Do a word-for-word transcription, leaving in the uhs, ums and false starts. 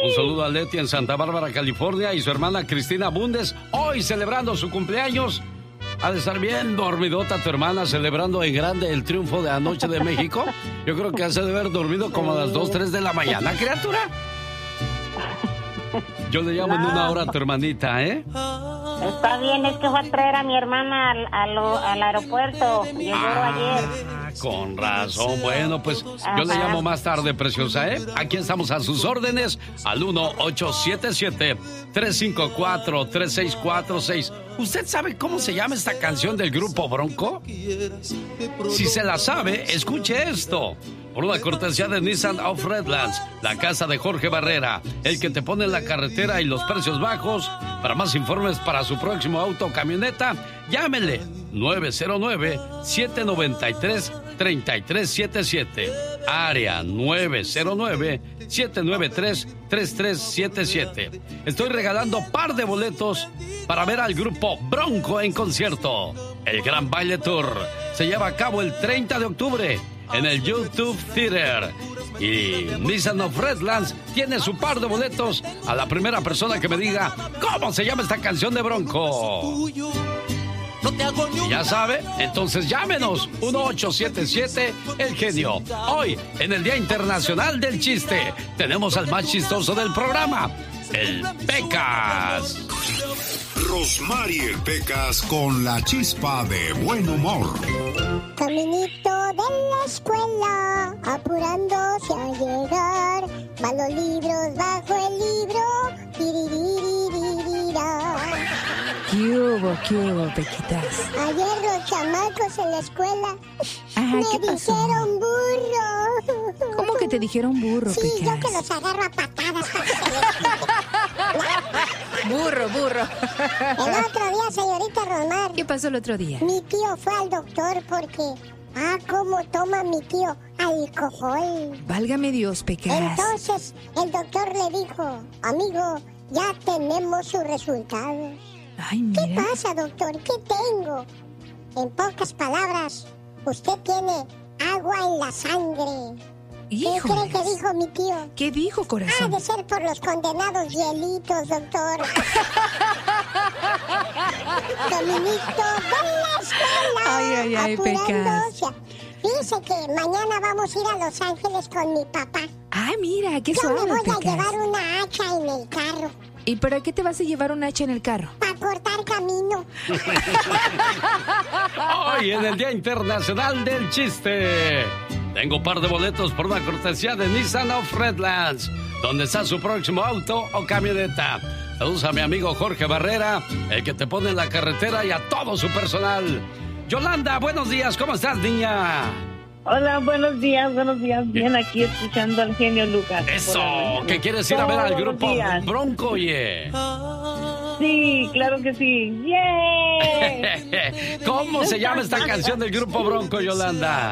Un saludo a Leti en Santa Bárbara, California, y su hermana Cristina Bundes, hoy celebrando su cumpleaños. Ha de estar bien dormidota tu hermana, celebrando en grande el triunfo de anoche de México. Yo creo que hace de haber dormido como a las dos, tres de la mañana, criatura. Yo le llamo no. en una hora a tu hermanita, ¿eh? Está bien, es que fue a traer a mi hermana al, al, al aeropuerto. Llegó ah, ayer. Con razón. Bueno, pues Ajá. yo le llamo más tarde, preciosa, ¿eh? Aquí estamos a sus órdenes al uno ocho siete siete, tres cinco cuatro, tres seis cuatro seis. ¿Usted sabe cómo se llama esta canción del grupo Bronco? Si se la sabe, escuche esto. Por una cortesía de Nissan of Redlands, la casa de Jorge Barrera, el que te pone en la carretera y los precios bajos. Para más informes para su próximo auto o camioneta, llámenle nueve cero nueve, siete nueve tres, tres tres siete siete. Área nueve cero nueve, siete nueve tres, tres tres siete siete. Estoy regalando par de boletos para ver al grupo Bronco en concierto. El Gran Baile Tour se lleva a cabo el treinta de octubre en el YouTube Theater. Y Nissan of Redlands tiene su par de boletos a la primera persona que me diga cómo se llama esta canción de Bronco. Y ya sabe, entonces llámenos uno ocho siete siete El Genio. Hoy, en el Día Internacional del Chiste, tenemos al más chistoso del programa, el Pecas. Rosmarie el Pecas con la chispa de buen humor. Caminito de la escuela, apurándose a llegar, van los libros bajo el libro, tiririririra. ¿Qué hubo, qué hubo, Pequitas? Ayer los chamacos en la escuela Ajá, me ¿qué pasó? dijeron burro. ¿Cómo que te dijeron burro, Sí, Pecas? yo que los agarro a patadas para que se les... Burro, burro. El otro día, señorita Rosmar. ¿Qué pasó el otro día? Mi tío fue al doctor porque... Ah, ¿cómo toma mi tío alcohol? Válgame Dios, Pecas. Entonces, el doctor le dijo, amigo, ya tenemos sus resultados. Ay, mira. ¿Qué pasa, doctor? ¿Qué tengo? En pocas palabras, usted tiene agua en la sangre. Híjoles. ¿Qué cree que dijo mi tío? ¿Qué dijo, corazón? Ha de ser por los condenados hielitos, doctor. Caminito de la escuela. Ay, ay, ay, apurándose. Fíjese que mañana vamos a ir a Los Ángeles con mi papá. Ay, mira, qué Yo suave, me voy Pecas. a llevar una hacha en el carro. ¿Y para qué te vas a llevar un hacha en el carro? Para cortar camino. Hoy en el Día Internacional del Chiste, tengo un par de boletos por una cortesía de Nissan of Redlands, donde está su próximo auto o camioneta. Saludos a mi amigo Jorge Barrera, el que te pone en la carretera, y a todo su personal. Yolanda, buenos días, ¿cómo estás, niña? Hola, buenos días, buenos días. Bien, aquí escuchando al genio Lucas. Eso, ¿qué quieres ir a ver al grupo Bronco, oye? Sí, claro que sí. ¡Yeah! ¿Cómo se llama esta canción del grupo Bronco, Yolanda?